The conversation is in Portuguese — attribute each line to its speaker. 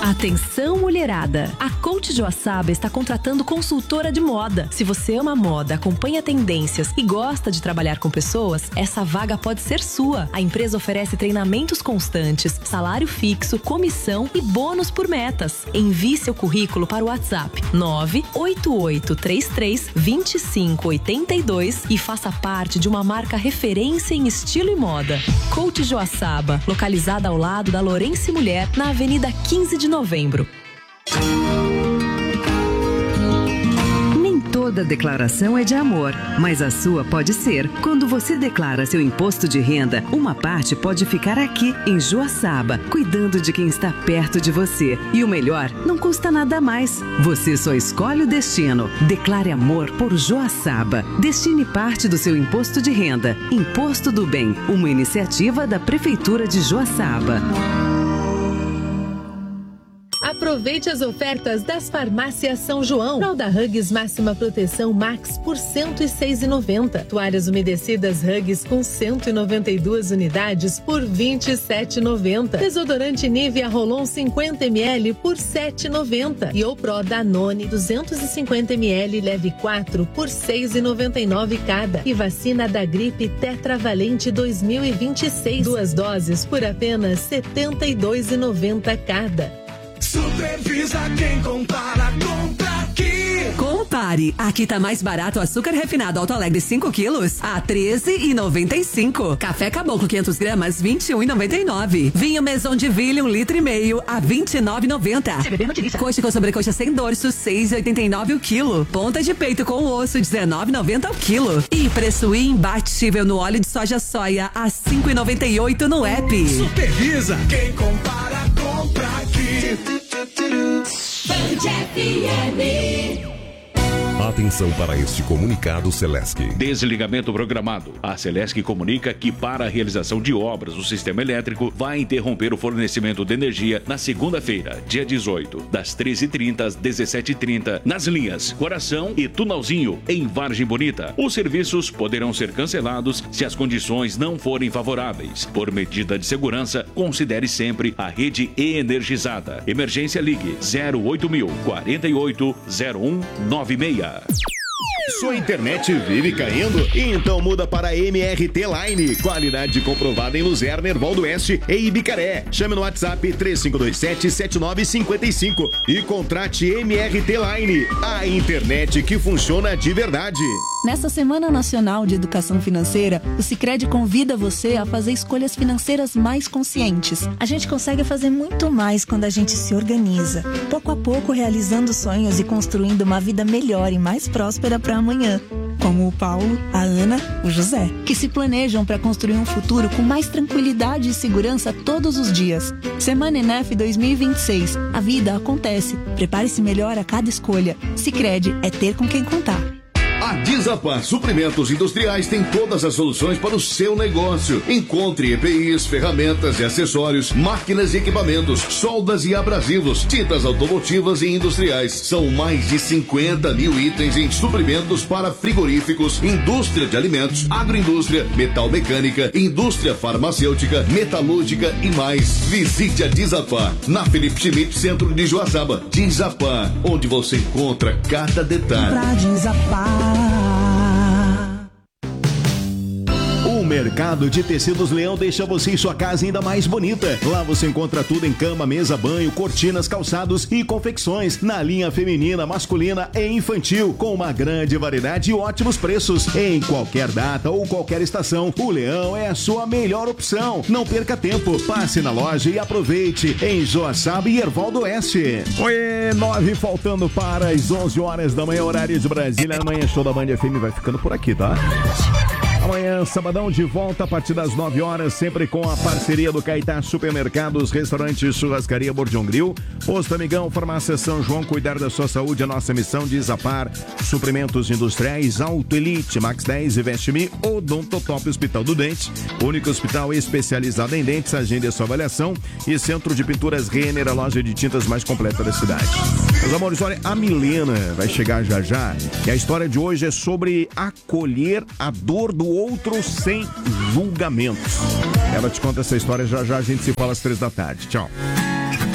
Speaker 1: Atenção, mulherada! A Coach Joaçaba está contratando consultora de moda. Se você ama moda, acompanha tendências e gosta de trabalhar com pessoas, essa vaga pode ser sua. A empresa oferece treinamentos constantes, salário fixo, comissão e bônus por metas. Envie seu currículo para o WhatsApp 988332582 e faça parte de uma marca referência em estilo e moda. Coach Joaçaba, localizada ao lado da Lourenço Mulher, na Avenida 15 de Novembro.
Speaker 2: Nem toda declaração é de amor, mas a sua pode ser. Quando você declara seu imposto de renda, uma parte pode ficar aqui, em Joaçaba, cuidando de quem está perto de você. E o melhor, não custa nada a mais. Você só escolhe o destino. Declare amor por Joaçaba. Destine parte do seu imposto de renda. Imposto do Bem, uma iniciativa da Prefeitura de Joaçaba.
Speaker 3: Aproveite as ofertas das farmácias São João. Fralda Huggies máxima proteção Max por R$ 106,90. Toalhas umedecidas Huggies com 192 unidades por R$ 27,90. Desodorante Nivea Rolon 50 ml por R$ 7,90. E o Pro Danone 250 ml leve 4 por R$ 6,99 cada. E vacina da gripe Tetravalente 2026. 2 doses por apenas R$ 72,90 cada.
Speaker 4: Supervisa quem compara, compra aqui.
Speaker 5: Compare, aqui tá mais barato o açúcar refinado Alto Alegre 5 quilos a R$ 13,95. Café Caboclo 500 gramas, R$ 21,99. Vinho Maison de Ville 1,5 litro a R$ 29,90. Coxa com sobrecoxa sem dorso, R$ 6,89 o quilo. Ponta de peito com osso, R$ 19,90 o quilo. E preço imbatível no óleo de soja a R$ 5,98 no app.
Speaker 4: Supervisa quem compara, compra aqui.
Speaker 6: Atenção para este comunicado Celesc.
Speaker 7: Desligamento programado. A Celesc comunica que para a realização de obras do sistema elétrico vai interromper o fornecimento de energia na segunda-feira, dia 18, das 13h30 às 17h30, nas linhas Coração e Tunalzinho, em Vargem Bonita. Os serviços poderão ser cancelados se as condições não forem favoráveis. Por medida de segurança, considere sempre a rede energizada. Emergência ligue 08.000 48 0196.
Speaker 8: Sua internet vive caindo? Então muda para MRT Line. Qualidade comprovada em Luzerna, Erval do Oeste e Ibicaré. Chame no WhatsApp 3527-7955 e contrate MRT Line. A internet que funciona de verdade.
Speaker 9: Nessa Semana Nacional de Educação Financeira, o Sicredi convida você a fazer escolhas financeiras mais conscientes. A gente consegue fazer muito mais quando a gente se organiza, pouco a pouco realizando sonhos e construindo uma vida melhor e mais próspera para amanhã. Como o Paulo, a Ana, o José, que se planejam para construir um futuro com mais tranquilidade e segurança todos os dias. Semana ENEF 2026. A vida acontece. Prepare-se melhor a cada escolha. Sicredi é ter com quem contar.
Speaker 8: A Dizapar Suprimentos Industriais tem todas as soluções para o seu negócio. Encontre EPIs, ferramentas e acessórios, máquinas e equipamentos, soldas e abrasivos, tintas automotivas e industriais. São mais de 50 mil itens em suprimentos para frigoríficos, indústria de alimentos, agroindústria, metal mecânica, indústria farmacêutica, metalúrgica e mais. Visite a Dizapar na Felipe Schmidt, centro de Joaçaba. Dizapar, onde você encontra cada detalhe.
Speaker 10: Pra Dizapar.
Speaker 8: O Mercado de Tecidos Leão deixa você e sua casa ainda mais bonita. Lá você encontra tudo em cama, mesa, banho, cortinas, calçados e confecções na linha feminina, masculina e infantil, com uma grande variedade e ótimos preços. Em qualquer data ou qualquer estação, o Leão é a sua melhor opção. Não perca tempo, passe na loja e aproveite em Joaçaba e Erval do Oeste. Oi, 9 faltando para as 11 horas da manhã, horário de Brasília. Amanhã show da Band FM vai ficando por aqui, tá? Amanhã, sabadão, de volta a partir das 9 horas, sempre com a parceria do Caetá Supermercados, Restaurante Churrascaria Bordion Grill, Posto Amigão, Farmácia São João, cuidar da sua saúde, a nossa missão de Zapar, Suprimentos Industriais, Auto Elite, Max 10 e Veste-Me, Odontotop Hospital do Dente, único hospital especializado em dentes, agende a sua avaliação, e Centro de Pinturas Renner, a loja de tintas mais completa da cidade. Meus amores, olha, a Milena vai chegar já já, e a história de hoje é sobre acolher a dor do outro sem julgamentos. Ela te conta essa história já já, a gente se fala às 3 da tarde. Tchau.